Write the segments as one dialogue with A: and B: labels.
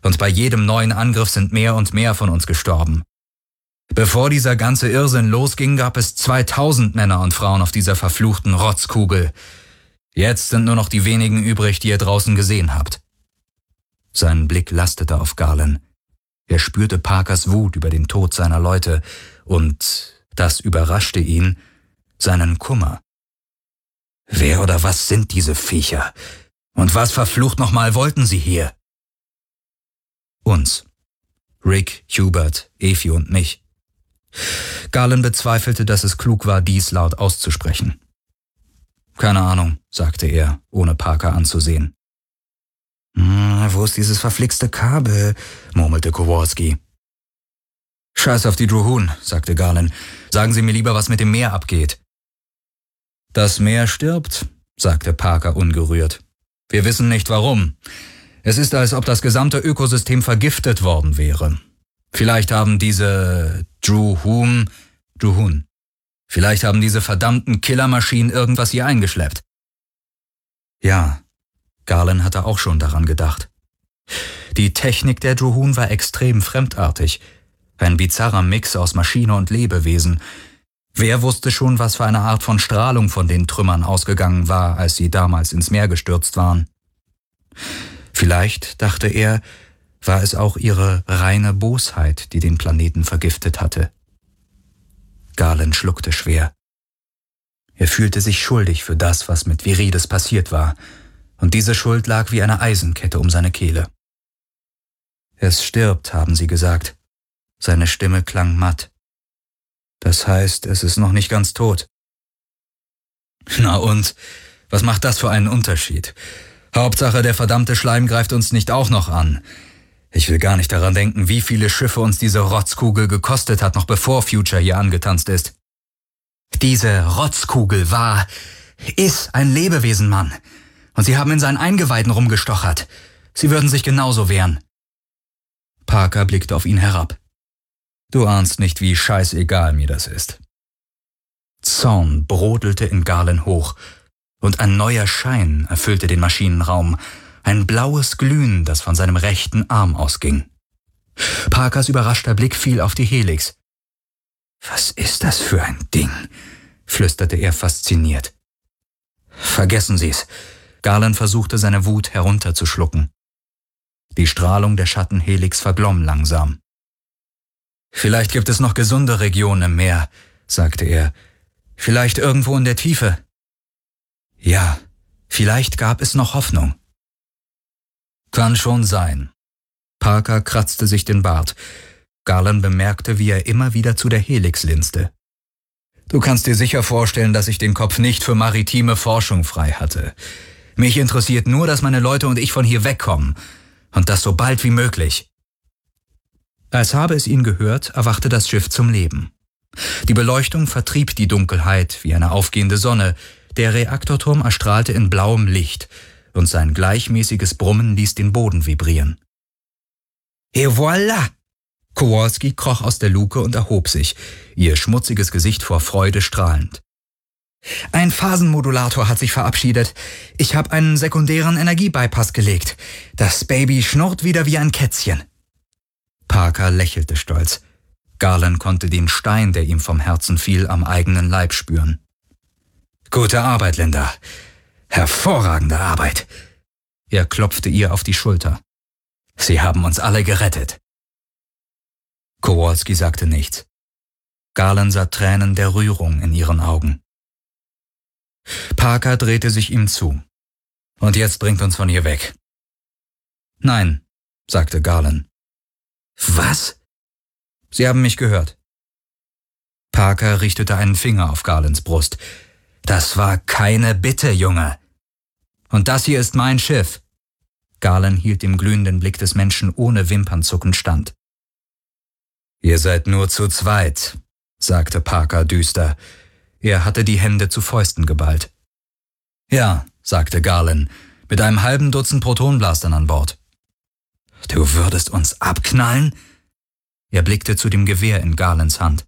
A: Und bei jedem neuen Angriff sind mehr und mehr von uns gestorben. Bevor dieser ganze Irrsinn losging, gab es 2000 Männer und Frauen auf dieser verfluchten Rotzkugel. Jetzt sind nur noch die wenigen übrig, die ihr draußen gesehen habt. Sein Blick lastete auf Garland. Er spürte Parkers Wut über den Tod seiner Leute und, das überraschte ihn, seinen Kummer. Wer oder was sind diese Viecher? Und was verflucht nochmal wollten sie hier? Uns. Rick, Hubert, Effie und mich. Garland bezweifelte, dass es klug war, dies laut auszusprechen. »Keine Ahnung«, sagte er, ohne Parker anzusehen. »Wo ist dieses verflixte Kabel?«, murmelte Kowalski. »Scheiß auf die Drohun«, sagte Garland. »Sagen Sie mir lieber, was mit dem Meer abgeht.« »Das Meer stirbt«, sagte Parker ungerührt. »Wir wissen nicht warum. Es ist, als ob das gesamte Ökosystem vergiftet worden wäre. Vielleicht haben diese Drohun. Vielleicht haben diese verdammten Killermaschinen irgendwas hier eingeschleppt.« Ja, Garland hatte auch schon daran gedacht. Die Technik der Drohun war extrem fremdartig. Ein bizarrer Mix aus Maschine und Lebewesen. Wer wusste schon, was für eine Art von Strahlung von den Trümmern ausgegangen war, als sie damals ins Meer gestürzt waren? Vielleicht, dachte er, war es auch ihre reine Bosheit, die den Planeten vergiftet hatte. Garland schluckte schwer. Er fühlte sich schuldig für das, was mit Virides passiert war, und diese Schuld lag wie eine Eisenkette um seine Kehle. »Es stirbt«, haben sie gesagt. Seine Stimme klang matt. »Das heißt, es ist noch nicht ganz tot.« »Na und? Was macht das für einen Unterschied? Hauptsache, der verdammte Schleim greift uns nicht auch noch an. Ich will gar nicht daran denken, wie viele Schiffe uns diese Rotzkugel gekostet hat, noch bevor Future hier angetanzt ist.« »Diese Rotzkugel ist ein Lebewesen, Mann. Und sie haben in seinen Eingeweiden rumgestochert. Sie würden sich genauso wehren.« Parker blickte auf ihn herab. »Du ahnst nicht, wie scheißegal mir das ist.« Zorn brodelte in Garland hoch, und ein neuer Schein erfüllte den Maschinenraum, ein blaues Glühen, das von seinem rechten Arm ausging. Parkers überraschter Blick fiel auf die Helix. »Was ist das für ein Ding?«, flüsterte er fasziniert. »Vergessen Sie's.« Garland versuchte, seine Wut herunterzuschlucken. Die Strahlung der Schattenhelix verglomm langsam. »Vielleicht gibt es noch gesunde Regionen im Meer«, sagte er. »Vielleicht irgendwo in der Tiefe.« Ja, vielleicht gab es noch Hoffnung. »Kann schon sein.« Parker kratzte sich den Bart. Garland bemerkte, wie er immer wieder zu der Helix linste. »Du kannst dir sicher vorstellen, dass ich den Kopf nicht für maritime Forschung frei hatte. Mich interessiert nur, dass meine Leute und ich von hier wegkommen. Und das so bald wie möglich.« Als habe es ihn gehört, erwachte das Schiff zum Leben. Die Beleuchtung vertrieb die Dunkelheit wie eine aufgehende Sonne. Der Reaktorturm erstrahlte in blauem Licht, und sein gleichmäßiges Brummen ließ den Boden vibrieren. »Et voilà!« Kowalski kroch aus der Luke und erhob sich, ihr schmutziges Gesicht vor Freude strahlend. »Ein Phasenmodulator hat sich verabschiedet. Ich habe einen sekundären Energiebypass gelegt. Das Baby schnurrt wieder wie ein Kätzchen.« Parker lächelte stolz. Garland konnte den Stein, der ihm vom Herzen fiel, am eigenen Leib spüren. »Gute Arbeit, Linda. Hervorragende Arbeit.« Er klopfte ihr auf die Schulter. »Sie haben uns alle gerettet.« Kowalski sagte nichts. Garland sah Tränen der Rührung in ihren Augen. Parker drehte sich ihm zu. »Und jetzt bringt uns von hier weg.« »Nein«, sagte Garland. »Was?« »Sie haben mich gehört.« Parker richtete einen Finger auf Garlands Brust. »Das war keine Bitte, Junge. Und das hier ist mein Schiff.« Garland hielt dem glühenden Blick des Menschen ohne Wimpernzucken stand. »Ihr seid nur zu zweit«, sagte Parker düster. Er hatte die Hände zu Fäusten geballt. »Ja«, sagte Garland, »mit einem halben Dutzend Protonblastern an Bord.« »Du würdest uns abknallen?« Er blickte zu dem Gewehr in Garlands Hand.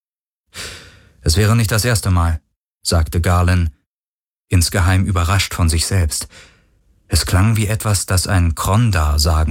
A: »Es wäre nicht das erste Mal«, sagte Garland, insgeheim überrascht von sich selbst. Es klang wie etwas, das ein Krondar sagen